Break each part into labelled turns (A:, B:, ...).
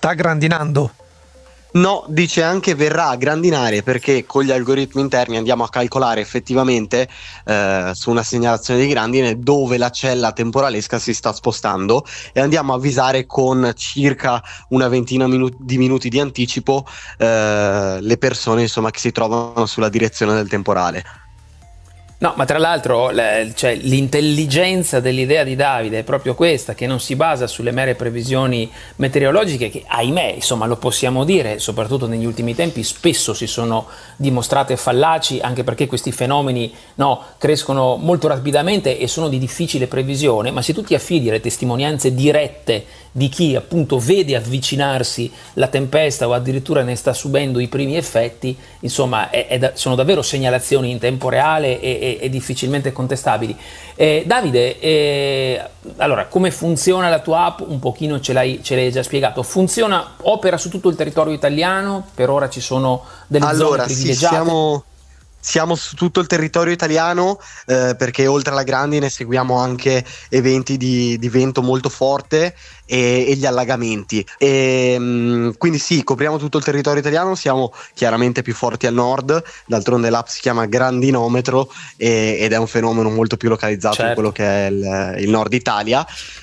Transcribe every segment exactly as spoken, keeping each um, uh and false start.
A: sta grandinando.
B: No, dice anche verrà a grandinare, perché con gli algoritmi interni andiamo a calcolare effettivamente eh, su una segnalazione di grandine dove la cella temporalesca si sta spostando, e andiamo a avvisare con circa una ventina minu- di minuti di anticipo eh, le persone, insomma, che si trovano sulla direzione del temporale.
C: No, ma tra l'altro le, cioè, l'intelligenza dell'idea di Davide è proprio questa, che non si basa sulle mere previsioni meteorologiche, che ahimè, insomma, lo possiamo dire, soprattutto negli ultimi tempi spesso si sono dimostrate fallaci, anche perché questi fenomeni, no, crescono molto rapidamente e sono di difficile previsione, ma se tu ti affidi alle testimonianze dirette di chi appunto vede avvicinarsi la tempesta o addirittura ne sta subendo i primi effetti, insomma è, è da, sono davvero segnalazioni in tempo reale e, e, e difficilmente contestabili. Eh, Davide, eh, allora come funziona la tua app? Un pochino ce l'hai, ce l'hai già spiegato. Funziona, opera su tutto il territorio italiano? Per ora ci sono delle
B: allora,
C: zone privilegiate?
B: Sì, siamo... Siamo su tutto il territorio italiano, eh, perché oltre alla grandine seguiamo anche eventi di, di vento molto forte e, e gli allagamenti. E, mh, quindi sì, copriamo tutto il territorio italiano, siamo chiaramente più forti al nord, d'altronde l'app si chiama Grandinometro e, ed è un fenomeno molto più localizzato, certo, in quello che è il, il nord Italia.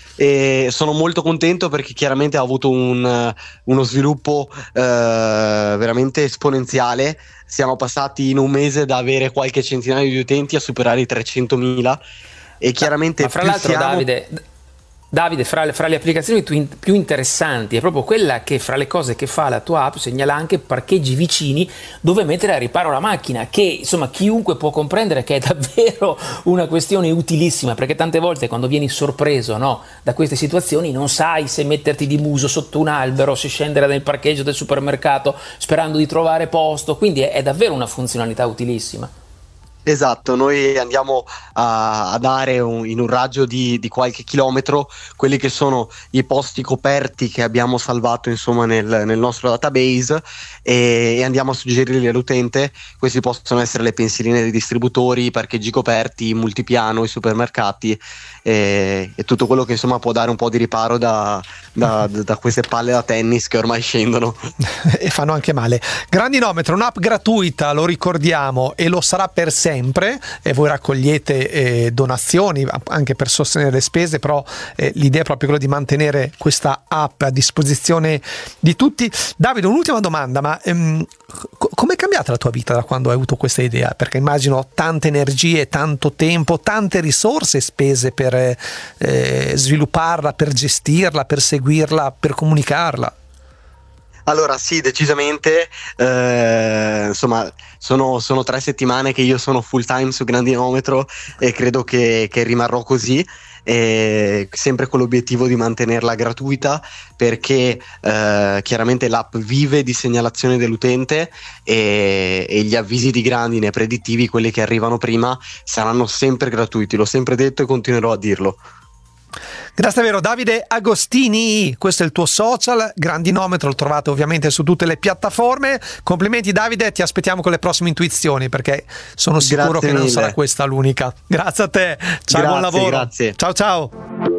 B: E sono molto contento perché chiaramente ha avuto un, uno sviluppo eh, veramente esponenziale. Siamo passati in un mese da avere qualche centinaio di utenti a superare i trecentomila, e chiaramente
C: ma fra
B: più
C: l'altro
B: siamo...
C: Davide Davide, fra le, fra le applicazioni più interessanti è proprio quella che, fra le cose che fa la tua app, segnala anche parcheggi vicini dove mettere a riparo la macchina, che insomma chiunque può comprendere che è davvero una questione utilissima, perché tante volte quando vieni sorpreso, no, da queste situazioni non sai se metterti di muso sotto un albero, se scendere nel parcheggio del supermercato sperando di trovare posto, quindi è, è davvero una funzionalità utilissima.
B: Esatto, noi andiamo a, a dare un, in un raggio di, di qualche chilometro quelli che sono i posti coperti che abbiamo salvato, insomma, nel, nel nostro database, e, e andiamo a suggerirli all'utente. Questi possono essere le pensiline dei distributori, i parcheggi coperti, i multipiano, i supermercati e, e tutto quello che insomma può dare un po' di riparo da, da, da queste palle da tennis che ormai scendono
A: e fanno anche male. Grandinometro, un'app gratuita, lo ricordiamo, e lo sarà per sempre. E voi raccogliete eh, donazioni anche per sostenere le spese, però eh, l'idea è proprio quella di mantenere questa app a disposizione di tutti. Davide, un'ultima domanda, ma ehm, co- com'è cambiata la tua vita da quando hai avuto questa idea? Perché immagino tante energie, tanto tempo, tante risorse spese per eh, svilupparla, per gestirla, per seguirla, per comunicarla.
B: Allora sì, decisamente, eh, insomma sono, sono tre settimane che io sono full time su Grandinometro e credo che, che rimarrò così, eh, sempre con l'obiettivo di mantenerla gratuita, perché eh, chiaramente l'app vive di segnalazione dell'utente e, e gli avvisi di grandine predittivi, quelli che arrivano prima, saranno sempre gratuiti, l'ho sempre detto e continuerò a dirlo.
A: Grazie davvero Davide Agostini, questo è il tuo social, Grandinometro, lo trovate ovviamente su tutte le piattaforme. Complimenti Davide, ti aspettiamo con le prossime intuizioni, perché sono sicuro
B: grazie
A: che non
B: mille.
A: sarà questa l'unica. Grazie a te, ciao,
B: Grazie,
A: buon lavoro.
B: Grazie.
A: Ciao ciao.